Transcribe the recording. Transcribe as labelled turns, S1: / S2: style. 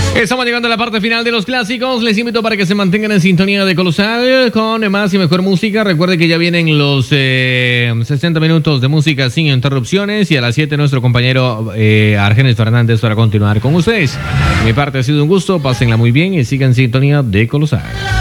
S1: Estamos llegando a la parte final de los clásicos. Les invito para que se mantengan en sintonía de Colosal con más y mejor música. Recuerde que ya vienen los 60 minutos de música sin interrupciones y a las 7 nuestro compañero Argenis Fernández para continuar con ustedes. De mi parte ha sido un gusto, pásenla muy bien y sigan en sintonía de Colosal.